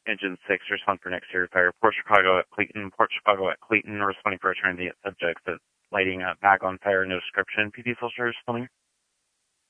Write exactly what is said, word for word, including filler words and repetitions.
Engine six, respond for an exterior fire. Port Chicago at Clayton. Port Chicago at Clayton, responding for a transient subject that's lighting a bag on fire. No description. P D social responding.